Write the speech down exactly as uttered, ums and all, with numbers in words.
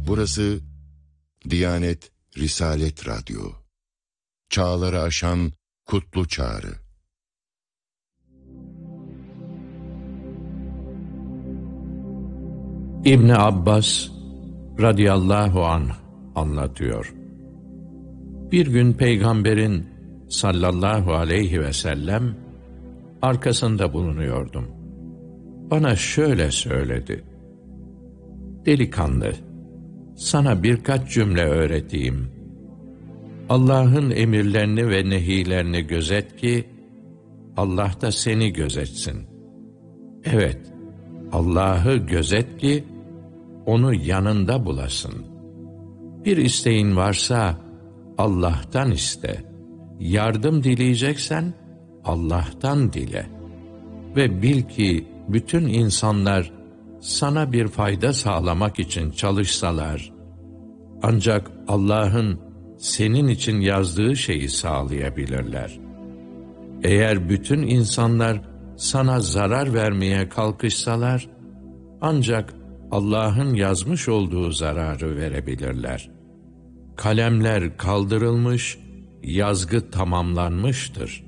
Burası Diyanet Risalet Radyo. Çağları aşan kutlu çağrı. İbn Abbas radıyallahu anh anlatıyor. Bir gün Peygamberin sallallahu aleyhi ve sellem arkasında bulunuyordum. Bana şöyle söyledi: "Delikanlı, sana birkaç cümle öğreteyim. Allah'ın emirlerini ve nehilerini gözet ki Allah da seni gözetsin. Evet, Allah'ı gözet ki onu yanında bulasın. Bir isteğin varsa Allah'tan iste. Yardım dileyeceksen Allah'tan dile. Ve bil ki bütün insanlar sana bir fayda sağlamak için çalışsalar, ancak Allah'ın senin için yazdığı şeyi sağlayabilirler. Eğer bütün insanlar sana zarar vermeye kalkışsalar, ancak Allah'ın yazmış olduğu zararı verebilirler. Kalemler kaldırılmış, yazgı tamamlanmıştır.